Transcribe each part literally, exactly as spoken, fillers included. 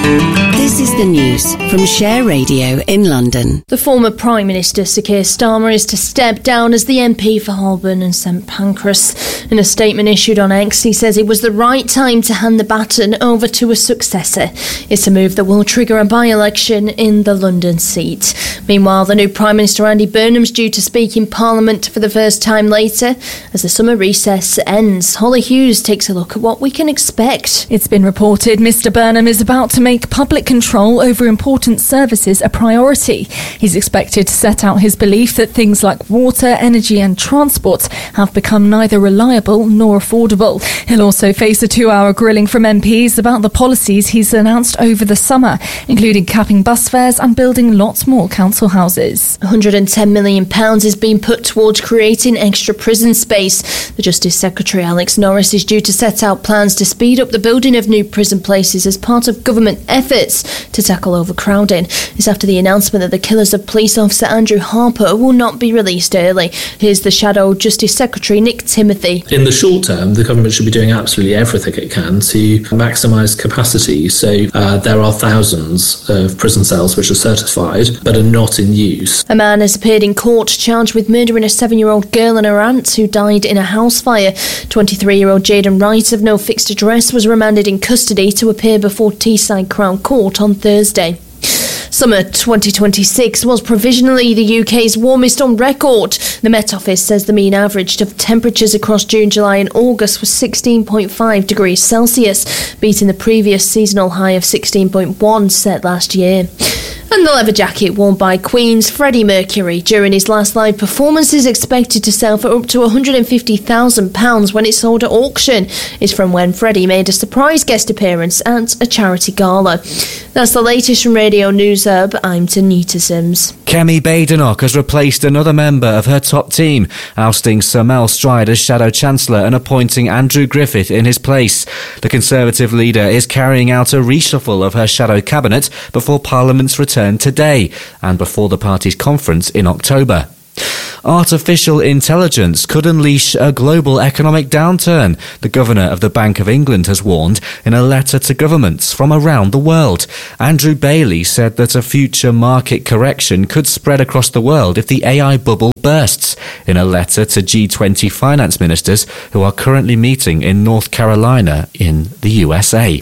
This is the news from Share Radio in London. The former Prime Minister, Sir Keir Starmer, is to step down as the M P for Holborn and St Pancras. In a statement issued on X, he says it was the right time to hand the baton over to a successor. It's a move that will trigger a by-election in the London seat. Meanwhile, the new Prime Minister, Andy Burnham's due to speak in Parliament for the first time later as the summer recess ends. Holly Hughes takes a look at what we can expect. It's been reported Mr Burnham is about to make public control over important services a priority. He's expected to set out his belief that things like water, energy and transport have become neither reliable nor affordable. He'll also face a two-hour grilling from M Ps about the policies he's announced over the summer, including capping bus fares and building lots more council houses. one hundred ten million pounds is being put towards creating extra prison space. The Justice Secretary, Alex Norris, is due to set out plans to speed up the building of new prison places as part of government efforts to tackle overcrowding. It's after the announcement that the killers of police officer Andrew Harper will not be released early. Here's the Shadow Justice Secretary, Nick Timothy. In the short term, the government should be doing absolutely everything it can to maximise capacity. So uh, there are thousands of prison cells which are certified but are not in use. A man has appeared in court charged with murdering a seven-year-old girl and her aunt who died in a house fire. twenty-three-year-old Jaden Wright of no fixed address was remanded in custody to appear before Teesside Crown Court on Thursday. Summer twenty twenty-six was provisionally the U K's warmest on record. The Met Office says the mean average of temperatures across June, July and August was sixteen point five degrees Celsius, beating the previous seasonal high of sixteen point one set last year. And the leather jacket worn by Queen's Freddie Mercury during his last live performance is expected to sell for up to one hundred fifty thousand pounds when it's sold at auction. It's from when Freddie made a surprise guest appearance at a charity gala. That's the latest from Radio News Hub. I'm Tanita Sims. Kemi Badenoch has replaced another member of her top team, ousting Sir Mel Stride as Shadow Chancellor and appointing Andrew Griffith in his place. The Conservative leader is carrying out a reshuffle of her Shadow Cabinet before Parliament's return today and before the party's conference in October. Artificial intelligence could unleash a global economic downturn, the Governor of the Bank of England has warned in a letter to governments from around the world. Andrew Bailey said that a future market correction could spread across the world if the A I bubble bursts, in a letter to G twenty finance ministers who are currently meeting in North Carolina in the U S A.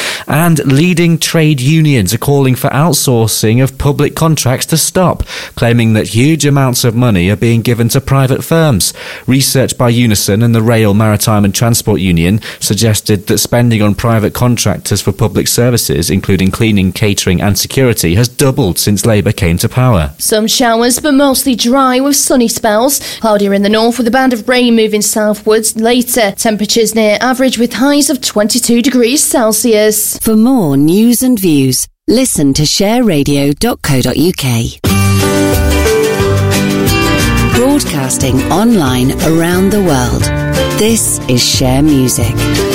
And leading trade unions are calling for outsourcing of public contracts to stop, claiming that huge amounts of money are being given to private firms. Research by Unison and the Rail, Maritime and Transport Union suggested that spending on private contractors for public services, including cleaning, catering and security, has doubled since Labour came to power. Some showers, but mostly dry with sunny spells. Cloudier in the north with a band of rain moving southwards later. Temperatures near average with highs of twenty-two degrees Celsius. For more news and views, listen to share radio dot co dot uk. Broadcasting online around the world. This is Share Music.